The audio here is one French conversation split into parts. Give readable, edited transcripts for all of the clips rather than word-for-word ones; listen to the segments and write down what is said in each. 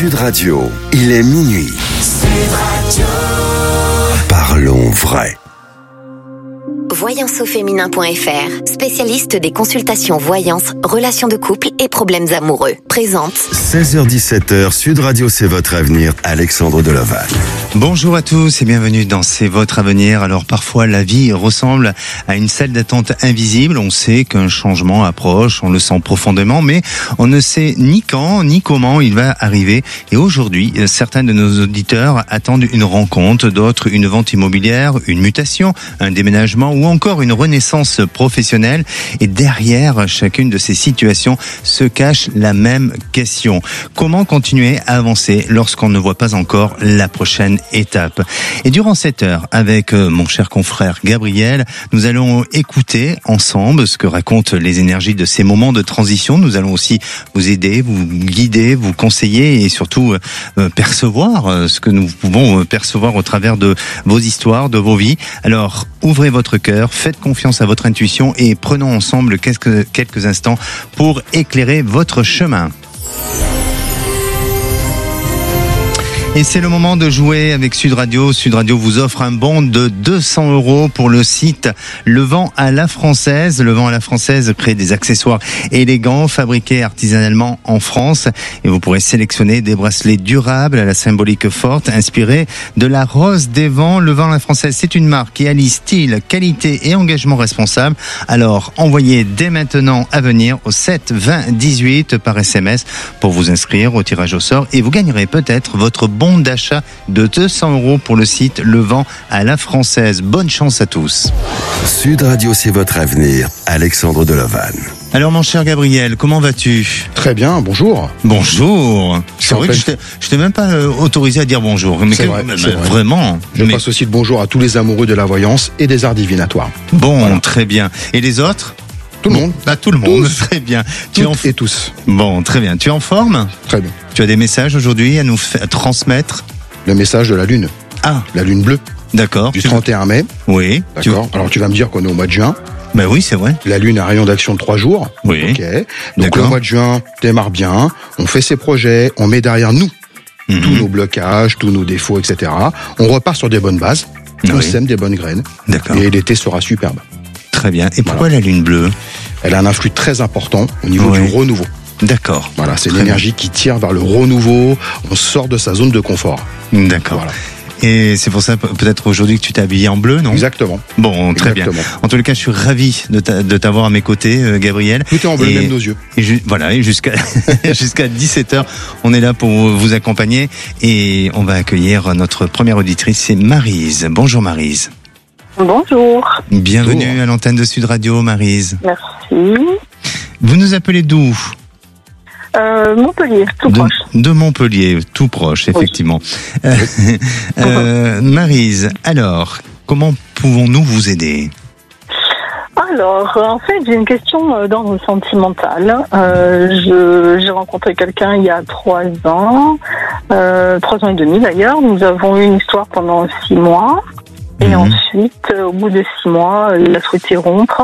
Sud Radio, il est minuit. Sud Radio. Parlons vrai. Voyanceauféminin.fr, spécialiste des consultations voyance, relations de couple et problèmes amoureux, présente 16h-17h, Sud Radio, c'est votre avenir, Alexandre Delaval. Bonjour à tous et bienvenue dans C'est votre avenir. Alors parfois la vie ressemble à une salle d'attente invisible. On sait qu'un changement approche, on le sent profondément, mais on ne sait ni quand ni comment il va arriver. Et aujourd'hui, certains de nos auditeurs attendent une rencontre, d'autres une vente immobilière, une mutation, un déménagement ou encore une renaissance professionnelle. Et derrière chacune de ces situations se cache la même question. Comment continuer à avancer lorsqu'on ne voit pas encore la prochaine étape? Et durant cette heure, avec mon cher confrère Gabriel, nous allons écouter ensemble ce que racontent les énergies de ces moments de transition. Nous allons aussi vous aider, vous guider, vous conseiller et surtout percevoir ce que nous pouvons percevoir au travers de vos histoires, de vos vies. Alors, ouvrez votre cœur, faites confiance à votre intuition et prenons ensemble quelques instants pour éclairer votre chemin. Et c'est le moment de jouer avec Sud Radio. Sud Radio vous offre un bon de 200 € pour le site Le Vent à la Française. Le Vent à la Française crée des accessoires élégants, fabriqués artisanalement en France. Et vous pourrez sélectionner des bracelets durables à la symbolique forte, inspirés de la rose des vents. Le Vent à la Française, c'est une marque qui allie style, qualité et engagement responsable. Alors, envoyez dès maintenant à venir au 7 20 18 par SMS pour vous inscrire au tirage au sort et vous gagnerez peut-être votre bon d'achat de 200 € pour le site Le Vent à la Française. Bonne chance à tous. Sud Radio, c'est votre avenir, Alexandre Delaval. Alors mon cher Gabriel, comment vas-tu? Très bien, bonjour. Bonjour. C'est vrai que je t'ai même pas autorisé à dire bonjour. Mais c'est vrai. Vraiment. Je passe aussi le bonjour à tous les amoureux de la voyance et des arts divinatoires. Bon, voilà. Très bien. Et les autres? Tout le monde. Ah, tout le monde, tous. Très bien. Et tous. Bon, très bien. Tu es en forme? Très bien. Tu as des messages aujourd'hui à nous transmettre? Le message de la Lune. Ah. La Lune bleue. D'accord. Du 31 mai. Oui. D'accord. Alors tu vas me dire qu'on est au mois de juin. Ben oui, c'est vrai. La Lune a un rayon d'action de 3 jours. Oui. Ok. Donc le mois de juin démarre bien. On fait ses projets. On met derrière nous tous nos blocages, tous nos défauts, etc. On repart sur des bonnes bases. On sème des bonnes graines. D'accord. Et l'été sera superbe. Très bien. Et pourquoi la Lune bleue? Elle a un influx très important au niveau du renouveau. D'accord. Voilà, c'est l'énergie qui tire vers le renouveau. On sort de sa zone de confort. D'accord. Voilà. Et c'est pour ça peut-être aujourd'hui que tu t'es habillé en bleu, non? Exactement. Bon, très bien. En tous les cas, je suis ravi de t'avoir à mes côtés, Gabriel. Tout est en bleu, même nos yeux. Voilà, et jusqu'à 17h, on est là pour vous accompagner et on va accueillir notre première auditrice, c'est Maryse. Bonjour Maryse. Bonjour. Bienvenue à l'antenne de Sud Radio, Maryse. Merci. Vous nous appelez d'où? Montpellier, tout proche. De Montpellier, tout proche, effectivement. Oui. Maryse, alors, comment pouvons-nous vous aider? Alors, en fait, j'ai une question d'ordre sentimental. J'ai rencontré quelqu'un il y a 3 ans, 3 ans et demi d'ailleurs. Nous avons eu une histoire pendant 6 mois. Et ensuite, au bout de 6 mois, il a souhaité rompre.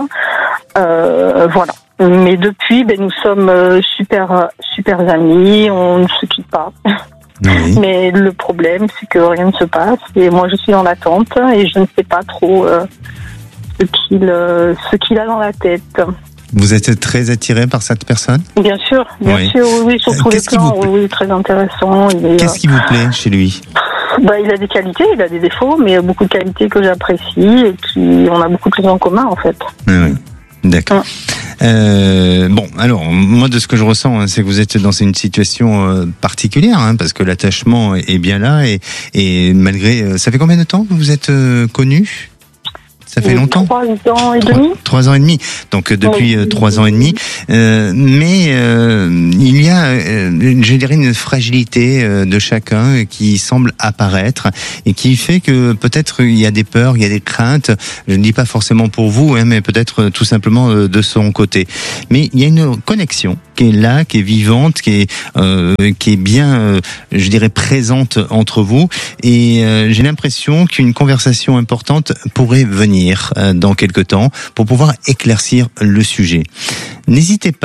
Voilà. Mais depuis, nous sommes super amis, on ne se quitte pas. Oui. Mais le problème, c'est que rien ne se passe. Et moi, je suis dans l'attente et je ne sais pas trop ce qu'il a dans la tête. Vous êtes très attiré par cette personne? Bien sûr, oui, sur tous les plans, oui, très intéressant. Qu'est-ce qui vous plaît chez lui? Il a des qualités, il a des défauts, mais beaucoup de qualités que j'apprécie et on a beaucoup de choses en commun, en fait. Oui. D'accord. Bon, alors, moi, de ce que je ressens, c'est que vous êtes dans une situation particulière, parce que l'attachement est bien là et malgré... Ça fait combien de temps que vous êtes connus? Ça fait longtemps? 3 ans et demi. 3 ans et demi. Donc depuis 3 ans et demi. Mais il y a, je dirais, une fragilité de chacun qui semble apparaître et qui fait que peut-être il y a des peurs, il y a des craintes. Je ne dis pas forcément pour vous, mais peut-être tout simplement de son côté. Mais il y a une connexion qui est là, qui est vivante, qui est bien, je dirais, présente entre vous. Et j'ai l'impression qu'une conversation importante pourrait venir dans quelque temps pour pouvoir éclaircir le sujet. N'hésitez pas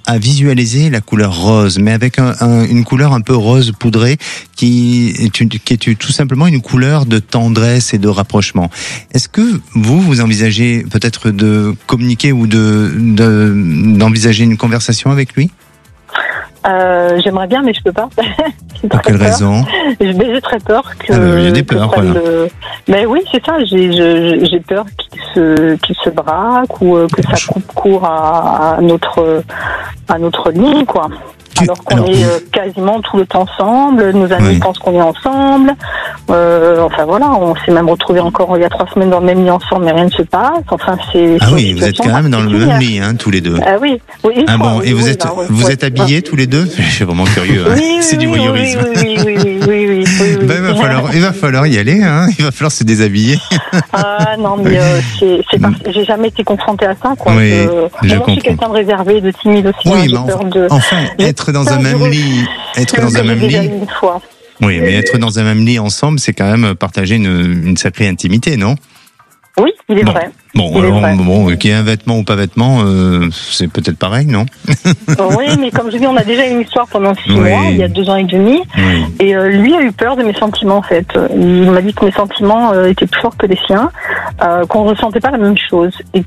à visualiser la couleur rose, mais avec une couleur un peu rose poudrée qui est tout simplement une couleur de tendresse et de rapprochement. Est-ce que vous envisagez peut-être de communiquer ou d'envisager une conversation avec lui? J'aimerais bien, mais je peux pas. Pour quelle raison? J'ai très peur que. J'ai des peurs, voilà. Mais oui, c'est ça. J'ai peur qu'il se braque ou que ça coupe court à notre ligne, quoi. Alors qu'on est quasiment tout le temps ensemble, nos amis pensent qu'on est ensemble. Enfin voilà, on s'est même retrouvés encore il y a 3 semaines dans le même lit ensemble, mais rien ne se passe. Enfin c'est. Ah oui, vous êtes quand même dans le même lit, tous les deux. Ah oui. Ah bon, et vous êtes habillés tous les deux? Je suis vraiment curieux. Oui, c'est du voyeurisme. Oui. Ben, il va falloir y aller. Il va falloir se déshabiller. Ah non, mais j'ai jamais été confrontée à ça, quoi. Oui, je comprends. Je suis quelqu'un de réservé, de timide aussi. Oui, mais enfin, être dans un même lit, une fois. Oui, mais être dans un même lit ensemble, c'est quand même partager une sacrée intimité, non? Oui, il est vrai. Bon, qu'il y ait un vêtement ou pas vêtement, c'est peut-être pareil, non? Oui, mais comme je dis, on a déjà une histoire pendant 6 mois, il y a 2 ans et demi, et lui a eu peur de mes sentiments, en fait. Il m'a dit que mes sentiments étaient plus forts que les siens, qu'on ressentait pas la même chose, et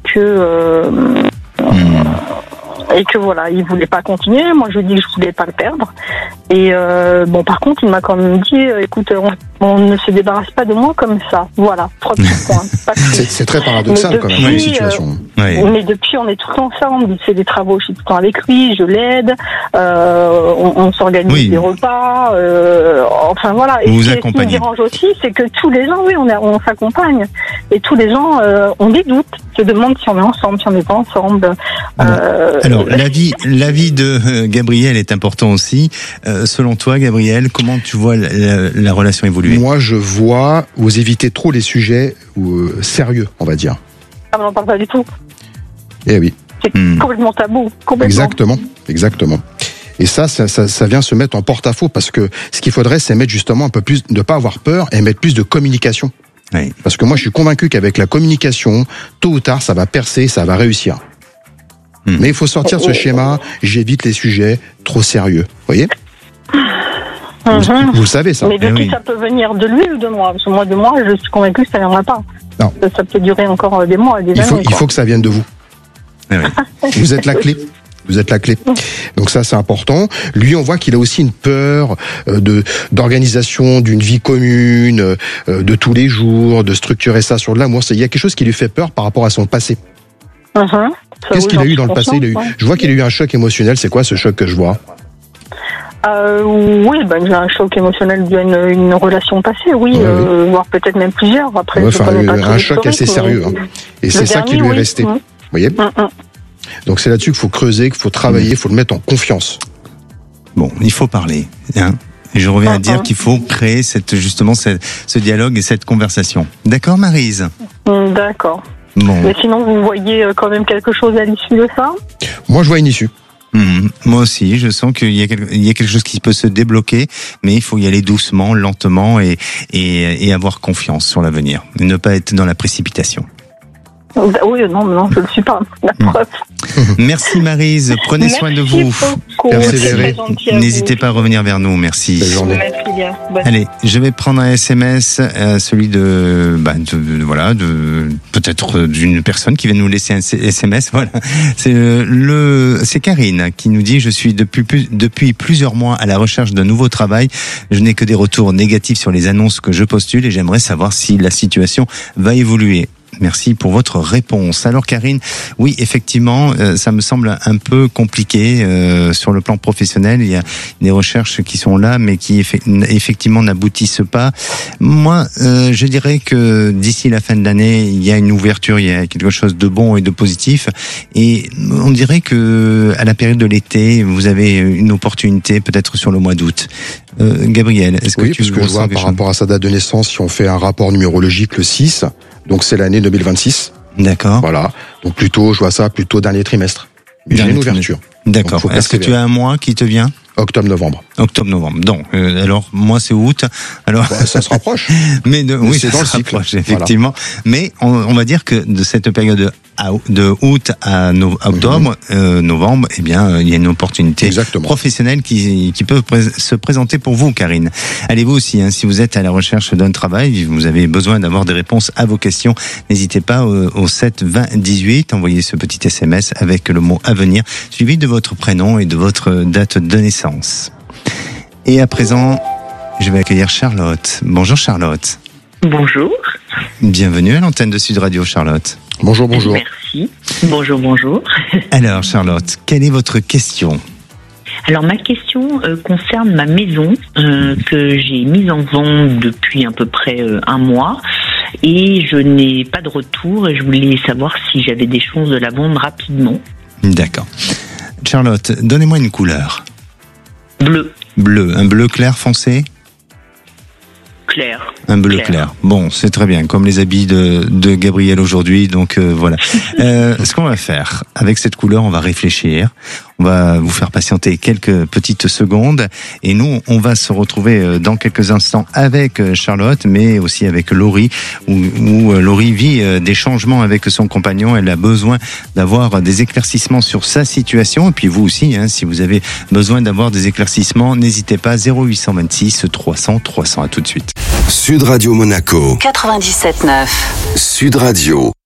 que voilà, il voulait pas continuer. Moi, je lui ai dit que je voulais pas le perdre. Et par contre, il m'a quand même dit, écoute, on ne se débarrasse pas de moi comme ça. Voilà, 3 petits points. C'est très paradoxal quand même, la situation. Mais depuis, on est tout le temps ensemble. Il fait des travaux, je suis tout le temps avec lui, je l'aide. On s'organise des repas. Enfin voilà. Et ce qui me dérange aussi, c'est que tous les gens, on s'accompagne. Et tous les gens ont des doutes, se demandent si on est ensemble, si on n'est pas ensemble. Alors, l'avis de Gabriel est important aussi. Selon toi, Gabriel, comment tu vois la relation évoluer? Moi, je vois, vous évitez trop les sujets sérieux, on va dire. Ah, on n'en parle pas du tout. Eh oui. C'est complètement tabou. Complètement. Exactement. Et ça vient se mettre en porte-à-faux parce que ce qu'il faudrait, c'est mettre justement un peu plus, ne pas avoir peur et mettre plus de communication. Oui. Parce que moi, je suis convaincu qu'avec la communication, tôt ou tard, ça va percer, ça va réussir. Mais il faut sortir de ce schéma, j'évite les sujets trop sérieux. Vous voyez? Vous le savez, ça. Mais de qui ça peut venir? De lui ou de moi? Parce que moi, je suis convaincu que ça ne viendra pas. Non. Ça peut durer encore des mois, des années. Il faut que ça vienne de vous. Vous êtes la clé. Vous êtes la clé. Donc ça, c'est important. Lui, on voit qu'il a aussi une peur d'organisation d'une vie commune, de tous les jours, de structurer ça sur de l'amour. Il y a quelque chose qui lui fait peur par rapport à son passé. Qu'est-ce qu'il a eu dans le passé? Je vois qu'il a eu un choc émotionnel. C'est quoi ce choc que je vois? Oui, j'ai un choc émotionnel dû à une relation passée, voire peut-être même plusieurs. Après, un choc assez sérieux. Et c'est ça qui lui est resté. Vous voyez? Donc c'est là-dessus qu'il faut creuser, qu'il faut travailler, il faut le mettre en confiance. Bon, il faut parler. Et je reviens à dire qu'il faut créer ce dialogue et cette conversation. D'accord, Maryse? D'accord. Bon. Mais sinon, vous voyez quand même quelque chose à l'issue de ça? Moi, je vois une issue. Moi aussi, je sens qu'il y a quelque chose qui peut se débloquer, mais il faut y aller doucement, lentement et avoir confiance sur l'avenir. Ne pas être dans la précipitation. Oui, non, je ne le suis pas. La preuve. Merci Maryse, prenez soin de vous. Persévérez. N'hésitez pas à revenir vers nous, merci. Bonne journée. Allez, je vais prendre un SMS, celui peut-être d'une personne qui vient nous laisser un SMS. Voilà, c'est Karine qui nous dit: je suis depuis plusieurs mois à la recherche d'un nouveau travail. Je n'ai que des retours négatifs sur les annonces que je postule et j'aimerais savoir si la situation va évoluer. Merci pour votre réponse. Alors Karine, oui, effectivement, ça me semble un peu compliqué sur le plan professionnel. Il y a des recherches qui sont là, mais qui effectivement n'aboutissent pas. Moi, je dirais que d'ici la fin de l'année, il y a une ouverture, il y a quelque chose de bon et de positif. Et on dirait que à la période de l'été, vous avez une opportunité peut-être sur le mois d'août. Gabriel, est-ce que tu parce que je vois par rapport à sa date de naissance, si on fait un rapport numérologique le 6, donc c'est l'année 2026. D'accord. Voilà. Donc je vois ça plutôt dernier trimestre. Mais j'ai une ouverture. D'accord. Est-ce que tu as un mois qui te vient? Octobre-novembre. Octobre-novembre. Donc, alors moi c'est août. Alors ça se rapproche. Mais oui, c'est ça dans le se cycle. rapproche, effectivement. Voilà. Mais on va dire que de cette période de août à octobre, novembre, eh bien, il y a une opportunité professionnelle qui peut se présenter pour vous, Karine. Allez-vous aussi, si vous êtes à la recherche d'un travail, vous avez besoin d'avoir des réponses à vos questions, n'hésitez pas au 7 20 18, envoyez ce petit SMS avec le mot avenir, suivi de votre prénom et de votre date de naissance. Et à présent, je vais accueillir Charlotte. Bonjour Charlotte. Bonjour. Bienvenue à l'antenne de Sud Radio, Charlotte. Bonjour. Merci. Bonjour. Alors Charlotte, quelle est votre question ? Alors ma question concerne ma maison que j'ai mise en vente depuis à peu près un mois et je n'ai pas de retour et je voulais savoir si j'avais des chances de la vendre rapidement. D'accord. Charlotte, donnez-moi une couleur. Bleu. Bleu, un bleu clair foncé ? Clair. Un bleu clair. Bon, c'est très bien, comme les habits de Gabriel aujourd'hui, donc voilà. Ce qu'on va faire, avec cette couleur, on va réfléchir, on va vous faire patienter quelques petites secondes, et nous, on va se retrouver dans quelques instants avec Charlotte, mais aussi avec Laurie, où Laurie vit des changements avec son compagnon, elle a besoin d'avoir des éclaircissements sur sa situation, et puis vous aussi, si vous avez besoin d'avoir des éclaircissements, n'hésitez pas, 0826 300 300, à tout de suite. Sud Radio Monaco 97.9. Sud Radio.